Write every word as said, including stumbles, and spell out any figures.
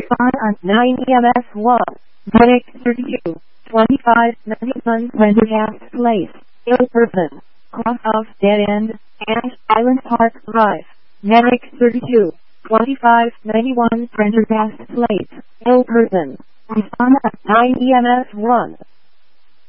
Respond on nine E M S one. Medic thirty-two. twenty-five ninety-one Prendergast Place. Ill person. Cross of Dead End and Island Park Drive. Medic thirty-two. twenty-five ninety-one Prendergast Place. Ill person. Respond on nine E M S one.